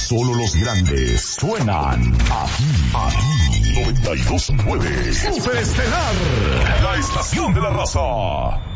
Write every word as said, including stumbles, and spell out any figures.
solo los grandes suenan aquí, aquí. noventa y dos punto nueve Superestelar, la estación de la raza.